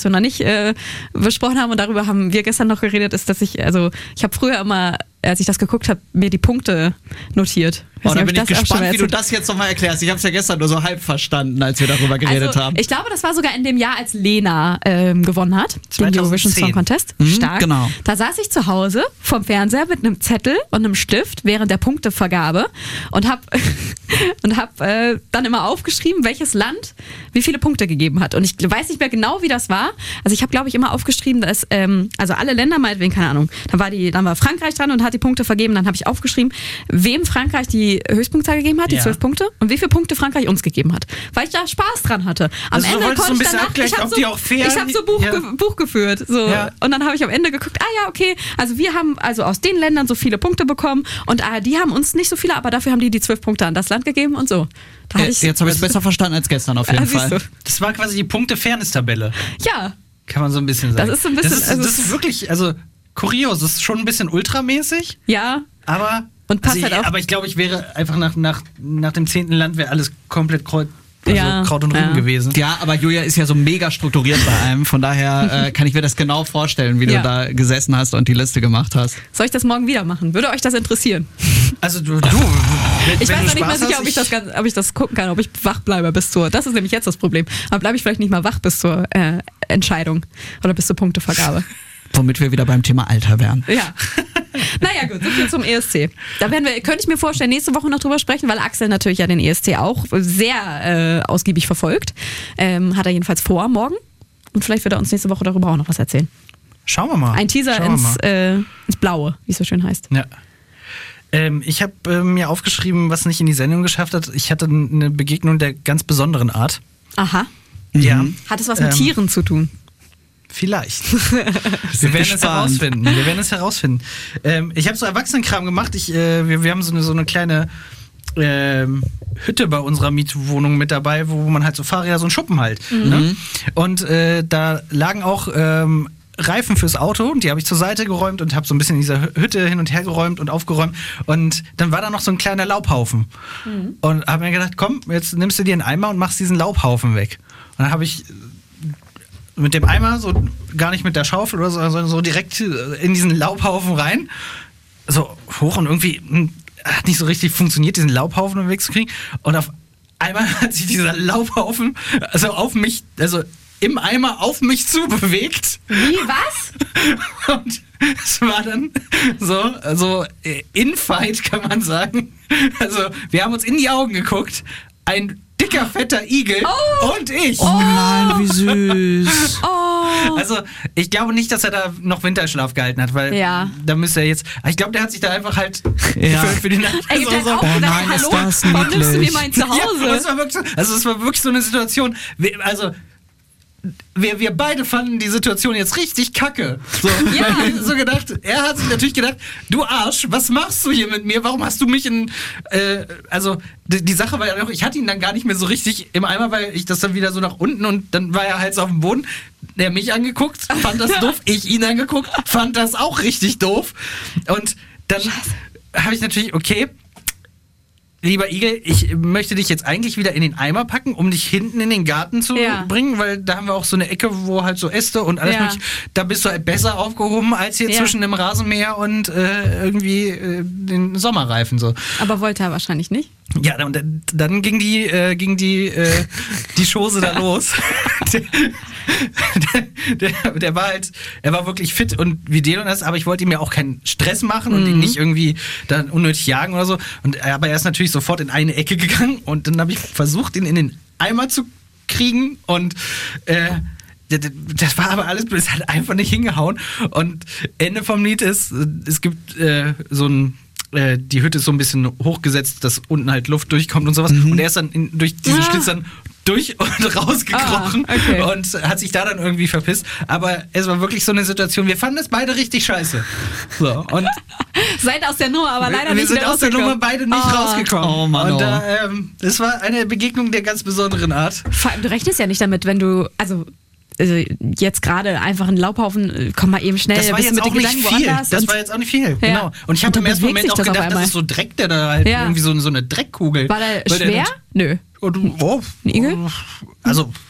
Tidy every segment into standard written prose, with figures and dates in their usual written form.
wir noch nicht besprochen haben und darüber haben wir gestern noch geredet, ist, dass ich habe früher immer, als ich das geguckt habe, mir die Punkte notiert. Da bin ich gespannt, wie du das jetzt nochmal erklärst. Ich habe es ja gestern nur so halb verstanden, als wir darüber geredet haben. Ich glaube, das war sogar in dem Jahr, als Lena gewonnen hat, 2010. den Eurovision Song Contest. Stark. Genau. Da saß ich zu Hause vorm Fernseher mit einem Zettel und einem Stift während der Punktevergabe und hab dann immer aufgeschrieben, welches Land wie viele Punkte gegeben hat. Und ich weiß nicht mehr genau, wie das war. Also ich habe, glaube ich, immer aufgeschrieben, dass also alle Länder, meinetwegen, keine Ahnung, dann war Frankreich dran und hat die Punkte vergeben. Dann habe ich aufgeschrieben, wem Frankreich die Höchstpunktzahl gegeben hat, die 12 Punkte, und wie viele Punkte Frankreich uns gegeben hat. Weil ich da Spaß dran hatte. Am Also Ende konnte ich danach, ich habe so Buch geführt. So. Ja. Und dann habe ich am Ende geguckt, okay, also wir haben also aus den Ländern so viele Punkte bekommen und die haben uns nicht so viele, aber dafür haben die 12 Punkte an das Land gegeben und so. Jetzt habe ich es besser verstanden als gestern auf jeden Fall. Das war quasi die Punkte-Fairness-Tabelle. Ja. Kann man so ein bisschen sagen. Das ist so ein bisschen... Das ist wirklich, also kurios, das ist schon ein bisschen ultramäßig. Ja. Aber... Und passt halt auch. Aber ich glaube, ich wäre einfach nach dem 10. Land wäre alles komplett Kraut und Rüben gewesen. Ja, aber Julia ist ja so mega strukturiert bei allem. Von daher kann ich mir das genau vorstellen, wie du da gesessen hast und die Liste gemacht hast. Soll ich das morgen wieder machen? Würde euch das interessieren? Also du ich weiß noch nicht mal sicher, ob ich das gucken kann, ob ich wach bleibe bis zur... Das ist nämlich jetzt das Problem. Aber bleibe ich vielleicht nicht mal wach bis zur Entscheidung oder bis zur Punktevergabe. Womit wir wieder beim Thema Alter wären. Ja. Naja, gut, so viel zum ESC. Da könnte ich mir vorstellen, nächste Woche noch drüber sprechen, weil Axel natürlich ja den ESC auch sehr ausgiebig verfolgt. Hat er jedenfalls vor, morgen. Und vielleicht wird er uns nächste Woche darüber auch noch was erzählen. Schauen wir mal. Ein Teaser ins Blaue, wie es so schön heißt. Ja. Ich habe mir aufgeschrieben, was nicht in die Sendung geschafft hat. Ich hatte eine Begegnung der ganz besonderen Art. Aha. Ja. Hat es was mit Tieren zu tun? Vielleicht. Wir werden es herausfinden. Ich habe so Erwachsenenkram gemacht. Wir haben so eine kleine Hütte bei unserer Mietwohnung mit dabei, wo man halt so Fahrräder, so einen Schuppen halt. Ne? Und da lagen auch Reifen fürs Auto und die habe ich zur Seite geräumt und habe so ein bisschen in dieser Hütte hin und her geräumt und aufgeräumt. Und dann war da noch so ein kleiner Laubhaufen. Und habe mir gedacht, komm, jetzt nimmst du dir einen Eimer und machst diesen Laubhaufen weg. Und dann habe ich mit dem Eimer, so gar nicht mit der Schaufel oder so, sondern so direkt in diesen Laubhaufen rein. So hoch und irgendwie hat nicht so richtig funktioniert, diesen Laubhaufen wegzukriegen. Und auf einmal hat sich dieser Laubhaufen im Eimer auf mich zu bewegt. Wie, was? Und es war dann so Infight, kann man sagen. Also wir haben uns in die Augen geguckt. Ein dicker, fetter Igel und ich. Oh nein, wie süß. Also, ich glaube nicht, dass er da noch Winterschlaf gehalten hat, weil da müsste er jetzt... Ich glaube, der hat sich da einfach halt für die Nacht... Ey, so, oh nein, ist das niedlich. Warum nimmst du mir mein Zuhause? Ja, es war wirklich so eine Situation... Also... Wir beide fanden die Situation jetzt richtig kacke. So, so gedacht, er hat sich natürlich gedacht, du Arsch, was machst du hier mit mir? Warum hast du mich also die Sache war ja noch, ich hatte ihn dann gar nicht mehr so richtig im Eimer, weil ich das dann wieder so nach unten und dann war er halt so auf dem Boden. Der mich angeguckt, fand das doof, ich ihn angeguckt, fand das auch richtig doof. Und dann habe ich natürlich, okay, lieber Igel, ich möchte dich jetzt eigentlich wieder in den Eimer packen, um dich hinten in den Garten zu bringen, weil da haben wir auch so eine Ecke, wo halt so Äste und alles mögliche. Da bist du halt besser aufgehoben als hier zwischen dem Rasenmäher und irgendwie den Sommerreifen so. Aber wollte er wahrscheinlich nicht. Ja, und dann ging die Chose da los. Der war halt, er war wirklich fit und videl und das, aber ich wollte ihm ja auch keinen Stress machen und ihn nicht irgendwie dann unnötig jagen oder so. Aber er ist natürlich sofort in eine Ecke gegangen und dann habe ich versucht, ihn in den Eimer zu kriegen und das war aber alles, es hat einfach nicht hingehauen. Und Ende vom Lied ist, es gibt so ein die Hütte ist so ein bisschen hochgesetzt, dass unten halt Luft durchkommt und sowas. Und er ist dann durch diesen Schlitz dann durch und rausgekrochen und hat sich da dann irgendwie verpisst. Aber es war wirklich so eine Situation, wir fanden es beide richtig scheiße. So, und seid aus der Nummer, aber leider nicht wir sind aus der Nummer beide nicht rausgekommen. Oh Mann, und es war eine Begegnung der ganz besonderen Art. Vor allem, du rechnest ja nicht damit, wenn du, also jetzt gerade einfach ein Laubhaufen, komm mal eben schnell. Das war jetzt auch nicht viel. Das war jetzt auch nicht viel, genau. Und ich habe im ersten Moment auch gedacht, das ist so Dreck, der da halt irgendwie so eine Dreckkugel. War der schwer? Nö. Ein Igel? Also,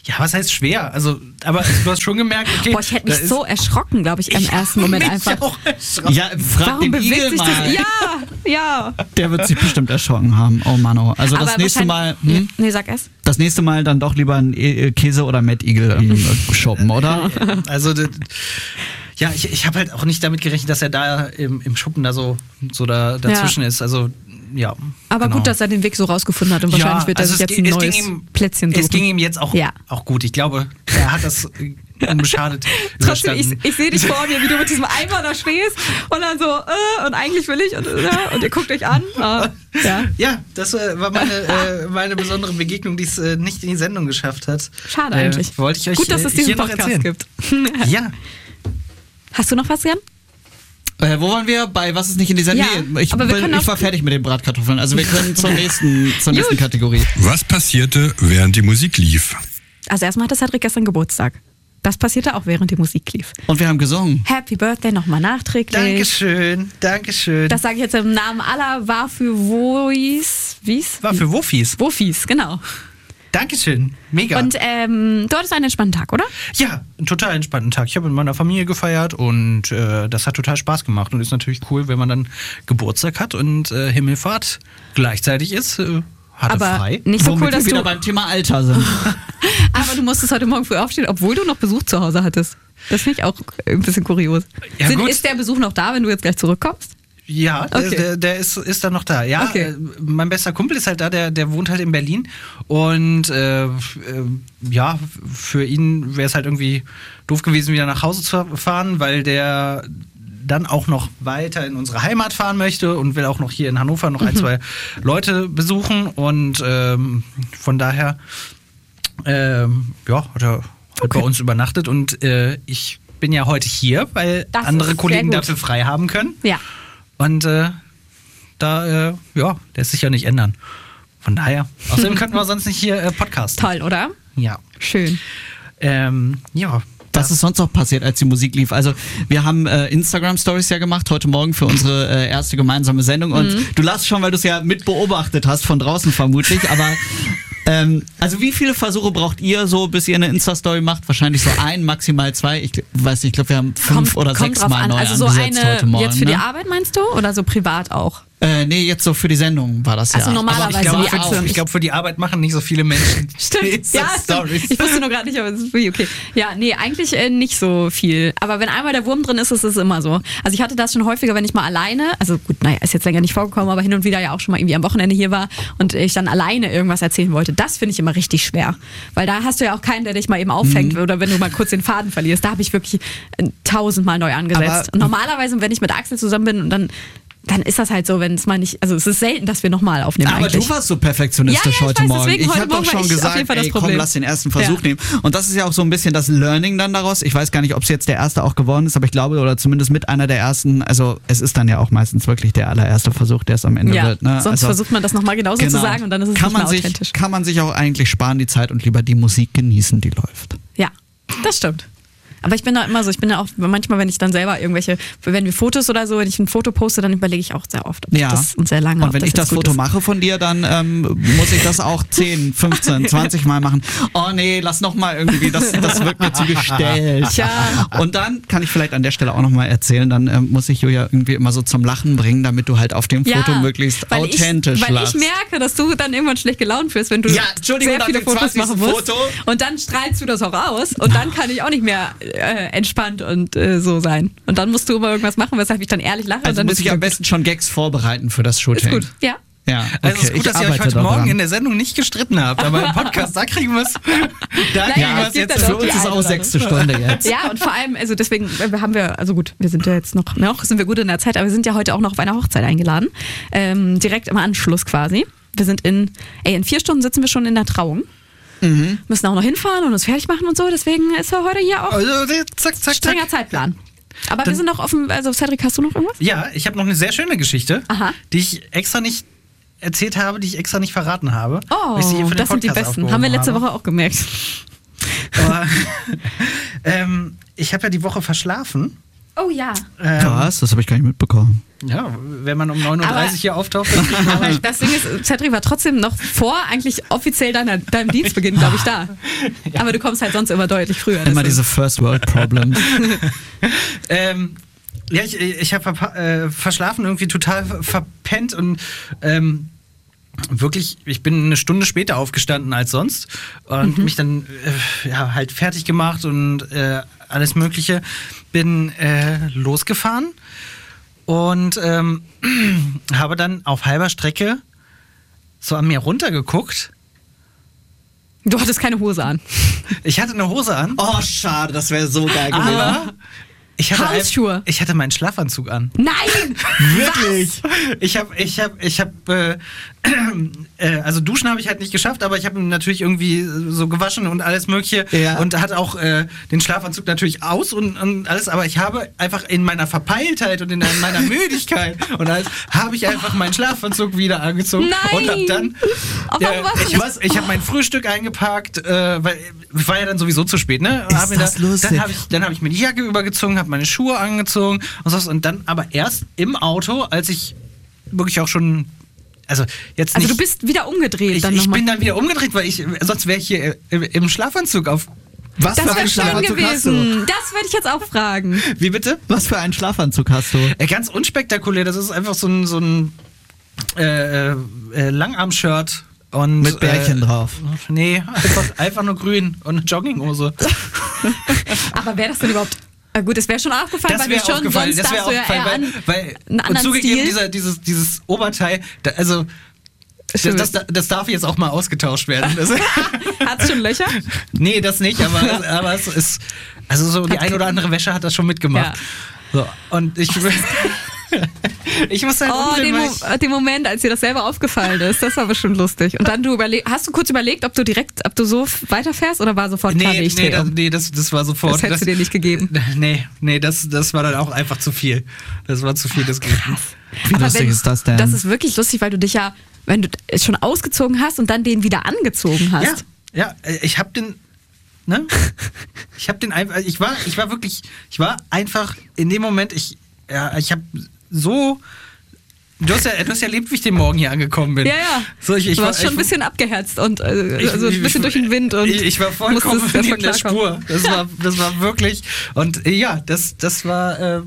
Ja, was heißt schwer? Also, aber du hast schon gemerkt, okay. Boah, ich hätte mich so erschrocken, glaube ich, im ersten Moment einfach. Auch erschrocken. Ja, frag Warum den bewegt Igel sich mal. das? Ja. Der wird sich bestimmt erschrocken haben. Oh Mann, oh. Also Aber das nächste Mal... Nee, sag es. Das nächste Mal dann doch lieber ein Käse- oder Mettigel shoppen, oder? Also, ja, ich habe halt auch nicht damit gerechnet, dass er da im Schuppen da so dazwischen ist. Also, ja. Aber genau. gut, dass er den Weg so rausgefunden hat und wahrscheinlich wird er sich jetzt ein neues Plätzchen suchen. Es ging ihm jetzt auch gut. Ich glaube, er hat das unbeschadet Trotzdem, überstanden. ich sehe dich vor mir, wie du mit diesem Eimer da stehst und dann so, und eigentlich will ich, und ihr guckt euch an. Ja, das war meine besondere Begegnung, die es nicht in die Sendung geschafft hat. Schade eigentlich. Wollte ich euch gut, dass es diesen hier noch Podcast erzählen. gibt. Ja. Hast du noch was, Jan? Wo waren wir? Bei was ist nicht in dieser Nähe? Ich war fertig mit den Bratkartoffeln. Also wir können zur nächsten Kategorie. Was passierte, während die Musik lief? Also erstmal hatte Cedric gestern Geburtstag. Das passierte auch, während die Musik lief. Und wir haben gesungen. Happy Birthday nochmal nachträglich. Dankeschön. Das sage ich jetzt im Namen aller War für Wofis. War für Wofis. Wofis, genau. Dankeschön, mega. Und du hattest einen entspannten Tag, oder? Ja, einen total entspannten Tag. Ich habe mit meiner Familie gefeiert und das hat total Spaß gemacht. Und ist natürlich cool, wenn man dann Geburtstag hat und Himmelfahrt gleichzeitig ist. Hatte aber frei. Nicht so Womit cool, dass wir wieder du beim Thema Alter sind. Aber du musstest heute Morgen früh aufstehen, obwohl du noch Besuch zu Hause hattest. Das finde ich auch ein bisschen kurios. Ja, ist der Besuch noch da, wenn du jetzt gleich zurückkommst? Ja, okay. der ist dann noch da. Ja, okay. Mein bester Kumpel ist halt da, der wohnt halt in Berlin. Und ja, für ihn wäre es halt irgendwie doof gewesen, wieder nach Hause zu fahren, weil der dann auch noch weiter in unsere Heimat fahren möchte und will auch noch hier in Hannover noch ein, zwei Leute besuchen. Und von daher ja, hat er halt bei uns übernachtet. Und ich bin ja heute hier, weil das andere Kollegen dafür frei haben können. Ja. Und ja, lässt sich ja nicht ändern. Von daher. Außerdem könnten wir sonst nicht hier podcasten. Toll, oder? Ja. Schön. Ja. Was ist sonst noch passiert, als die Musik lief? Also wir haben Instagram-Stories ja gemacht heute Morgen für unsere erste gemeinsame Sendung. Und du lachst schon, weil du es ja mit beobachtet hast, von draußen vermutlich. Aber also wie viele Versuche braucht ihr so, bis ihr eine Insta-Story macht? Wahrscheinlich so ein, maximal zwei. Ich weiß nicht, ich glaube, wir haben 5 oder 6 Mal neu also so angesetzt eine heute Morgen. Jetzt für die Arbeit meinst du? Oder so privat auch? Nee, jetzt so für die Sendung war das ja. Also normalerweise ich glaube, für die Arbeit machen nicht so viele Menschen. Stimmt. Ja, Stories. Ich wusste nur gerade nicht, aber es ist okay. Ja, nee, eigentlich nicht so viel. Aber wenn einmal der Wurm drin ist, ist es immer so. Also ich hatte das schon häufiger, wenn ich mal alleine, also gut, naja, ist jetzt länger nicht vorgekommen, aber hin und wieder ja auch schon mal irgendwie am Wochenende hier war und ich dann alleine irgendwas erzählen wollte. Das finde ich immer richtig schwer. Weil da hast du ja auch keinen, der dich mal eben auffängt oder wenn du mal kurz den Faden verlierst. Da habe ich wirklich 1000-mal neu angesetzt. Und normalerweise, wenn ich mit Axel zusammen bin und dann ist das halt so, wenn es mal nicht, also es ist selten, dass wir nochmal aufnehmen. Aber eigentlich. du warst so perfektionistisch heute Morgen. Deswegen, ich habe doch schon gesagt, ey, komm, lass den ersten Versuch nehmen. Und das ist ja auch so ein bisschen das Learning dann daraus. Ich weiß gar nicht, ob es jetzt der erste auch geworden ist, aber ich glaube, oder zumindest mit einer der ersten, also es ist dann ja auch meistens wirklich der allererste Versuch, der es am Ende wird. Ne? Sonst versucht man das nochmal genauso zu sagen und dann ist es nicht mehr authentisch. Kann man sich auch eigentlich sparen, die Zeit, und lieber die Musik genießen, die läuft. Ja, das stimmt. Aber ich bin da immer so, ich bin da auch manchmal, wenn ich dann selber wenn wir Fotos oder so, wenn ich ein Foto poste, dann überlege ich auch sehr oft, ob ich das und sehr lange. Und wenn ich das Foto mache von dir, dann muss ich das auch 10, 15, 20 Mal machen. Oh nee, lass noch mal irgendwie, das wird mir zu gestellt. Ja. Und dann kann ich vielleicht an der Stelle auch noch mal erzählen, dann muss ich Julia irgendwie immer so zum Lachen bringen, damit du halt auf dem Foto möglichst authentisch lachst. Weil ich merke, dass du dann irgendwann schlecht gelaunt wirst, wenn du sehr viele Fotos machen musst. Und dann strahlst du das auch aus und dann kann ich auch nicht mehr entspannt und so sein. Und dann musst du immer irgendwas machen, weshalb ich dann ehrlich lache. Also und dann muss ich am besten schon Gags vorbereiten für das Shooting. Ist gut, ja. Ja, okay. Also es ist gut, dass ihr euch heute Morgen in der Sendung nicht gestritten habt, aber im Podcast, da kriegen wir es. Jetzt für uns ist auch 6. Stunde jetzt. Ja, und vor allem, also deswegen haben wir, also gut, wir sind ja jetzt noch sind wir gut in der Zeit, aber wir sind ja heute auch noch auf einer Hochzeit eingeladen. Direkt im Anschluss quasi. Wir sind in 4 Stunden sitzen wir schon in der Trauung. Müssen auch noch hinfahren und uns fertig machen und so, deswegen ist heute hier auch strenger Zeitplan. Aber wir sind noch offen, also Cedric, hast du noch irgendwas? Ja, ich habe noch eine sehr schöne Geschichte, die ich extra nicht erzählt habe, die ich extra nicht verraten habe. Oh, das sind die besten. Haben wir letzte Woche auch gemerkt. Aber, ich habe ja die Woche verschlafen Oh ja. Was? Das habe ich gar nicht mitbekommen. Ja, wenn man um 9.30 Uhr hier auftaucht. Aber das Ding ist, Cedric war trotzdem noch vor eigentlich offiziell deinem Dienstbeginn, glaube ich, da. Ja. Aber du kommst halt sonst immer deutlich früher. Immer diese First World Problems. Ja, ich habe verschlafen, irgendwie total verpennt und wirklich, ich bin eine Stunde später aufgestanden als sonst und mich dann halt fertig gemacht und alles Mögliche. Bin losgefahren und habe dann auf halber Strecke so an mir runtergeguckt. Du hattest keine Hose an. Ich hatte eine Hose an. Oh, schade, das wäre so geil gewesen. Aber Hausschuhe. Ich hatte meinen Schlafanzug an. Nein! Wirklich? Also duschen habe ich halt nicht geschafft, aber ich habe ihn natürlich irgendwie so gewaschen und alles Mögliche und hatte auch den Schlafanzug natürlich aus und alles, aber ich habe einfach in meiner Verpeiltheit und in meiner Müdigkeit und alles, habe ich einfach meinen Schlafanzug wieder angezogen. Nein! Und habe dann ich habe mein Frühstück eingepackt, weil ich war ja dann sowieso zu spät, ne? Dann habe ich mir die Jacke übergezogen, habe meine Schuhe angezogen und dann aber erst im Auto, als ich wirklich auch schon also du bist wieder umgedreht. Ich bin dann wieder umgedreht, weil sonst wäre ich hier im Schlafanzug auf. Was das für einen Schlafanzug hast du? Das würde ich jetzt auch fragen. Wie bitte? Was für einen Schlafanzug hast du? Ganz unspektakulär. Das ist einfach so ein Langarm-Shirt. Und, mit Bärchen drauf. Nee, einfach nur grün und eine Jogginghose. Aber wäre das denn überhaupt... Gut, das wäre schon aufgefallen, weil du schon sonst das darfst du ja eher weil einen anderen und zugegeben, Stil. dieses Oberteil, das darf jetzt auch mal ausgetauscht werden. Hat's schon Löcher? Nee, das nicht, aber es ist, also so die ein oder andere Wäsche hat das schon mitgemacht. Ja. So, und ich muss halt den Moment, als dir das selber aufgefallen ist, das war bestimmt lustig. Und dann hast du kurz überlegt, ob du so weiterfährst oder war sofort klar, das war sofort. Das hättest du dir nicht gegeben. Nee, das war dann auch einfach zu viel. Das war zu viel des Guten. Wie lustig ist das denn? Das ist wirklich lustig, weil du dich ja, wenn du es schon ausgezogen hast und dann den wieder angezogen hast. Ja, ich hab den... Ne? Ich war einfach in dem Moment, ich habe so. Du hast ja erlebt, wie ich den Morgen hier angekommen bin. Ja. So, du warst schon ein bisschen abgeherzt und ein bisschen durch den Wind. Und ich war vollkommen in der Spur. Das war wirklich. Und das war.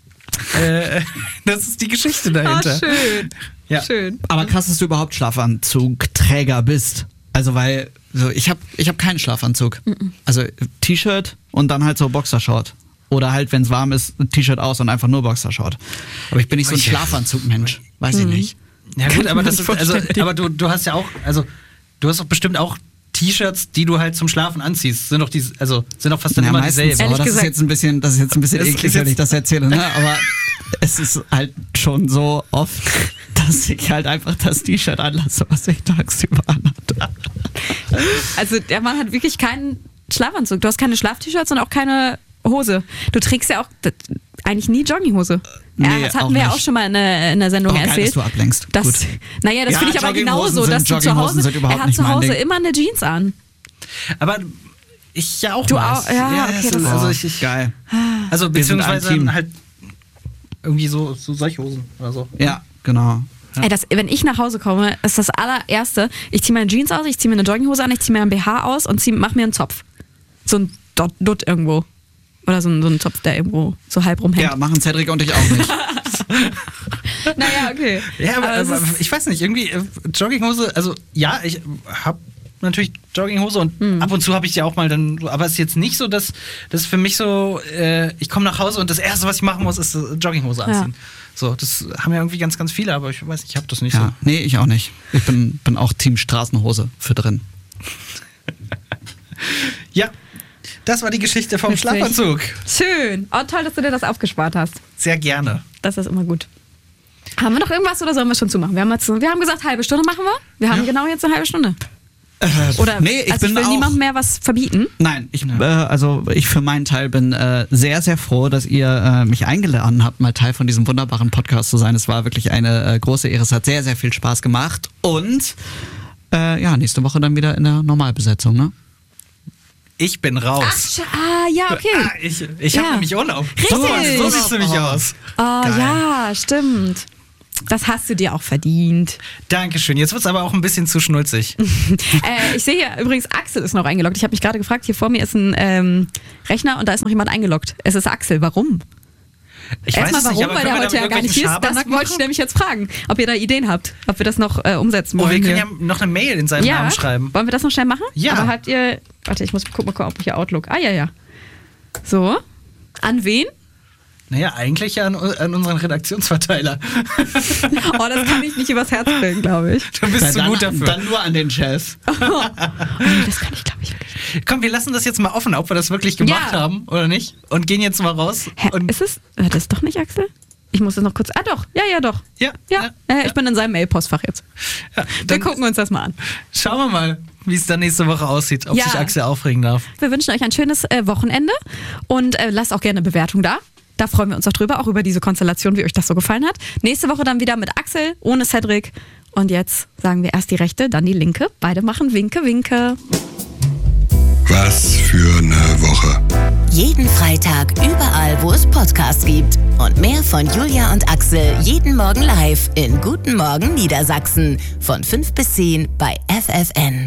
Das ist die Geschichte dahinter. Schön. Ja. Schön. Aber krass, dass du überhaupt Schlafanzugträger bist. Also, weil ich hab keinen Schlafanzug. Also T-Shirt und dann halt so Boxershort. Oder halt, wenn es warm ist, ein T-Shirt aus und einfach nur Boxershort. Aber ich bin nicht so ein Schlafanzug-Mensch. Weiß ich nicht. Ja gut, aber aber du hast ja auch, also du hast doch bestimmt auch T-Shirts, die du halt zum Schlafen anziehst. Sind doch fast dann immer dieselben. Aber das ist jetzt ein bisschen eklig, wenn ich das erzähle, ne? Aber es ist halt schon so oft, dass ich halt einfach das T-Shirt anlasse, was ich tagsüber anhatte. Also der Mann hat wirklich keinen Schlafanzug. Du hast keine Schlaf-T-Shirts und auch keine Hose. Du trägst ja auch eigentlich nie Jogginghose. Nee, das hatten wir ja auch schon mal in der Sendung geil, erzählt. dass du ablenkst. Naja, das finde ich aber genauso, dass du zu Hause, er hat zu Hause immer eine Jeans an. Aber ich ja auch. Du auch? Ja, okay. Geil. Also beziehungsweise halt irgendwie so solche Hosen oder so. Ja, genau. Ey, wenn ich nach Hause komme, ist das allererste, ich ziehe meine Jeans aus, ich ziehe mir eine Jogginghose an, ich ziehe mir einen BH aus und mach mir einen Zopf. So ein Dutt irgendwo. Oder so ein Zopf, der irgendwo so halb rumhängt. Ja, machen Cedric und ich auch nicht. Naja, okay. Ja, aber ich weiß nicht, irgendwie Jogginghose, also ja, ich habe natürlich Jogginghose und ab und zu habe ich die auch mal dann, aber es ist jetzt nicht so, dass das für mich so, ich komme nach Hause und das Erste, was ich machen muss, ist Jogginghose anziehen. Ja. So, das haben ja irgendwie ganz, ganz viele, aber ich weiß nicht, ich habe das nicht so. Nee, ich auch nicht. Ich bin auch Team Straßenhose für drin. Ja. Das war die Geschichte vom Schlafanzug. Schön. Oh, toll, dass du dir das aufgespart hast. Sehr gerne. Das ist immer gut. Haben wir noch irgendwas oder sollen wir schon zumachen? Wir haben gesagt, halbe Stunde machen wir. Wir haben genau jetzt eine halbe Stunde. Oder nee, ich will niemandem mehr was verbieten. Nein, ich für meinen Teil bin sehr, sehr froh, dass ihr mich eingeladen habt, mal Teil von diesem wunderbaren Podcast zu sein. Es war wirklich eine große Ehre. Es hat sehr, sehr viel Spaß gemacht. Und nächste Woche dann wieder in der Normalbesetzung, ne? ich bin raus. Ja, okay. Ich habe nämlich Urlaub. Richtig. So sieht es nämlich aus. Oh, Geil. ja, stimmt. Das hast du dir auch verdient. Dankeschön. Jetzt wird es aber auch ein bisschen zu schnulzig. Ich sehe hier übrigens, Axel ist noch eingeloggt. Ich habe mich gerade gefragt, hier vor mir ist ein Rechner und da ist noch jemand eingeloggt. Es ist Axel. Warum? Ich Erstmal weiß es warum, nicht, aber weil der heute ja gar nicht hier ist. Das wollte ich nämlich jetzt fragen, ob ihr da Ideen habt, ob wir das noch umsetzen wollen. Wir können hier. ja noch eine Mail in seinem Namen schreiben. Wollen wir das noch schnell machen? Ja. Aber habt ihr, warte, ich muss gucken, ob hier Outlook. Ja. So, an wen? Naja, eigentlich ja an unseren Redaktionsverteiler. Oh, das kann ich nicht übers Herz bringen, glaube ich. Du bist zu gut dafür. Dann nur an den Chef. Oh, nee, das kann ich, glaube ich, wirklich nicht. Komm, wir lassen das jetzt mal offen, ob wir das wirklich gemacht haben oder nicht. Und gehen jetzt mal raus. Hä, Und ist es? Das ist doch nicht Axel? Ich muss das noch kurz. Doch. Ja, doch. Ja. Ich bin in seinem Mailpostfach jetzt. Ja, Wir dann gucken uns das mal an. schauen wir mal, wie es dann nächste Woche aussieht, ob Ja. sich Axel aufregen darf. Wir wünschen euch ein schönes Wochenende und lasst auch gerne eine Bewertung da. Da freuen wir uns auch drüber, auch über diese Konstellation, wie euch das so gefallen hat. Nächste Woche dann wieder mit Axel, ohne Cedric. Und jetzt sagen wir erst die rechte, dann die linke. Beide machen Winke, Winke. Was für eine Woche. Jeden Freitag überall, wo es Podcasts gibt. Und mehr von Julia und Axel jeden Morgen live in Guten Morgen Niedersachsen. Von 5 bis 10 bei FFN.